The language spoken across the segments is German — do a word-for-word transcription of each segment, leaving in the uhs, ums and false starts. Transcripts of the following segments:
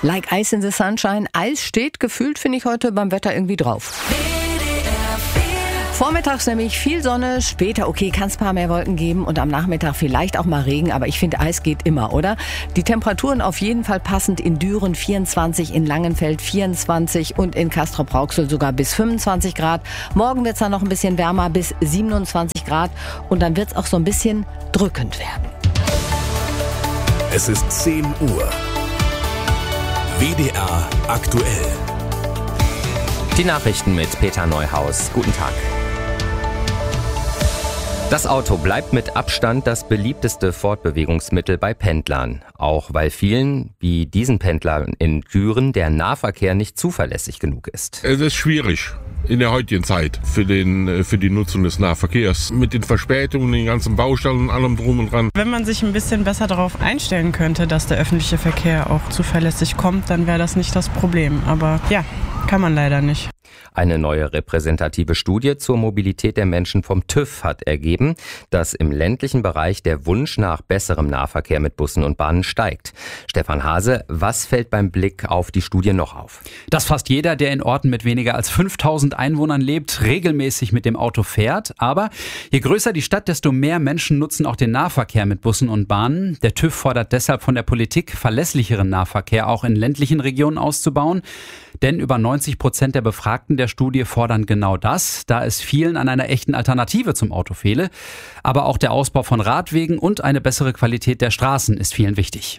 Like Ice in the Sunshine. Eis steht gefühlt, finde ich, heute beim Wetter irgendwie drauf. Vormittags nämlich viel Sonne, später, okay, kann es ein paar mehr Wolken geben und am Nachmittag vielleicht auch mal Regen, aber ich finde, Eis geht immer, oder? Die Temperaturen auf jeden Fall passend: in Düren vierundzwanzig, in Langenfeld vierundzwanzig und in Castrop-Rauxel sogar bis fünfundzwanzig Grad. Morgen wird es dann noch ein bisschen wärmer, bis siebenundzwanzig Grad, und dann wird es auch so ein bisschen drückend werden. Es ist zehn Uhr. W D R aktuell. Die Nachrichten mit Peter Neuhaus. Guten Tag. Das Auto bleibt mit Abstand das beliebteste Fortbewegungsmittel bei Pendlern. Auch weil vielen, wie diesen Pendlern in Düren, der Nahverkehr nicht zuverlässig genug ist. Es ist schwierig in der heutigen Zeit für, den, für die Nutzung des Nahverkehrs. Mit den Verspätungen, den ganzen Baustellen und allem drum und dran. Wenn man sich ein bisschen besser darauf einstellen könnte, dass der öffentliche Verkehr auch zuverlässig kommt, dann wäre das nicht das Problem. Aber ja, kann man leider nicht. Eine neue repräsentative Studie zur Mobilität der Menschen vom TÜV hat ergeben, dass im ländlichen Bereich der Wunsch nach besserem Nahverkehr mit Bussen und Bahnen steigt. Stefan Hase, was fällt beim Blick auf die Studie noch auf? Dass fast jeder, der in Orten mit weniger als fünftausend Einwohnern lebt, regelmäßig mit dem Auto fährt. Aber je größer die Stadt, desto mehr Menschen nutzen auch den Nahverkehr mit Bussen und Bahnen. Der TÜV fordert deshalb von der Politik, verlässlicheren Nahverkehr auch in ländlichen Regionen auszubauen. Denn über neunzig Prozent der Befragten der Studie fordern genau das, da es vielen an einer echten Alternative zum Auto fehle. Aber auch der Ausbau von Radwegen und eine bessere Qualität der Straßen ist vielen wichtig.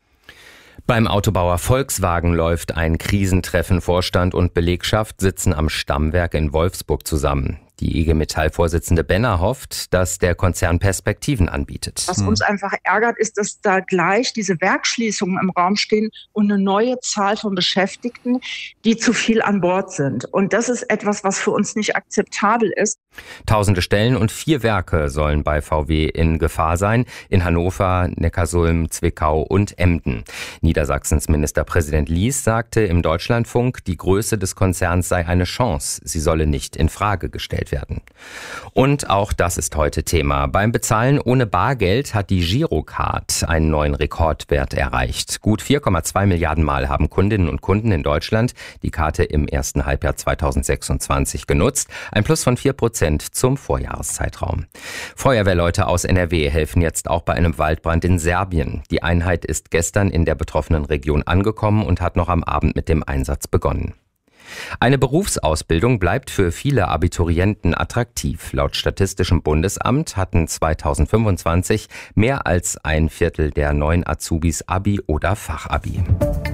Beim Autobauer Volkswagen läuft ein Krisentreffen. Vorstand und Belegschaft sitzen am Stammwerk in Wolfsburg zusammen. Die I G Metall-Vorsitzende Benner hofft, dass der Konzern Perspektiven anbietet. Was uns einfach ärgert, ist, dass da gleich diese Werksschließungen im Raum stehen und eine neue Zahl von Beschäftigten, die zu viel an Bord sind. Und das ist etwas, was für uns nicht akzeptabel ist. Tausende Stellen und vier Werke sollen bei V W in Gefahr sein. In Hannover, Neckarsulm, Zwickau und Emden. Niedersachsens Ministerpräsident Lies sagte im Deutschlandfunk, die Größe des Konzerns sei eine Chance. Sie solle nicht in Frage gestellt werden. Und auch das ist heute Thema. Beim Bezahlen ohne Bargeld hat die Girocard einen neuen Rekordwert erreicht. Gut vier Komma zwei Milliarden Mal haben Kundinnen und Kunden in Deutschland die Karte im ersten Halbjahr zweitausendsechsundzwanzig genutzt. Ein Plus von vier Prozent zum Vorjahreszeitraum. Feuerwehrleute aus N R W helfen jetzt auch bei einem Waldbrand in Serbien. Die Einheit ist gestern in der betroffenen Region angekommen und hat noch am Abend mit dem Einsatz begonnen. Eine Berufsausbildung bleibt für viele Abiturienten attraktiv. Laut Statistischem Bundesamt hatten zweitausendfünfundzwanzig mehr als ein Viertel der neuen Azubis Abi oder Fachabi.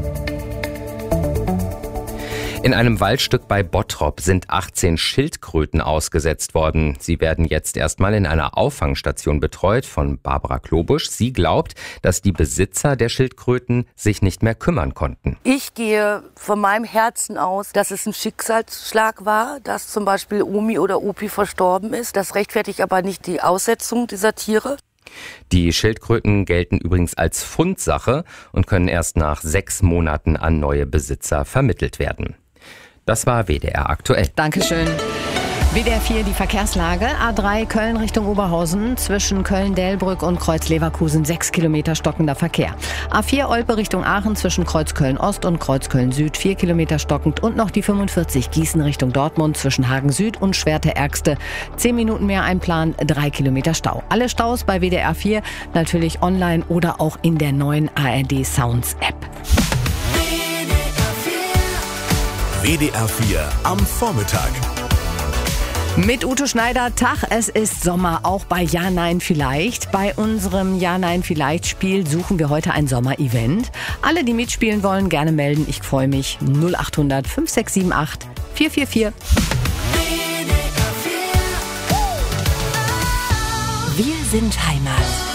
In einem Waldstück bei Bottrop sind achtzehn Schildkröten ausgesetzt worden. Sie werden jetzt erstmal in einer Auffangstation betreut von Barbara Klobusch. Sie glaubt, dass die Besitzer der Schildkröten sich nicht mehr kümmern konnten. Ich gehe von meinem Herzen aus, dass es ein Schicksalsschlag war, dass zum Beispiel Omi oder Opi verstorben ist. Das rechtfertigt aber nicht die Aussetzung dieser Tiere. Die Schildkröten gelten übrigens als Fundsache und können erst nach sechs Monaten an neue Besitzer vermittelt werden. Das war W D R aktuell. Dankeschön. W D R vier, die Verkehrslage. A drei Köln Richtung Oberhausen. Zwischen Köln-Delbrück und Kreuz-Leverkusen sechs Kilometer stockender Verkehr. A vier Olpe Richtung Aachen zwischen Kreuzköln-Ost und Kreuzköln-Süd vier Kilometer stockend. Und noch die fünfundvierzig Gießen Richtung Dortmund zwischen Hagen-Süd und Schwerte-Ärgste. zehn Minuten mehr einplanen, drei Kilometer Stau. Alle Staus bei W D R vier natürlich online oder auch in der neuen A R D Sounds App. W D R vier am Vormittag. Mit Ute Schneider, Tag, es ist Sommer, auch bei Ja, Nein, Vielleicht. Bei unserem Ja, Nein, Vielleicht-Spiel suchen wir heute ein Sommer-Event. Alle, die mitspielen wollen, gerne melden. Ich freue mich. null acht hundert fünf sechs sieben acht vier vier vier. Wir sind Heimat.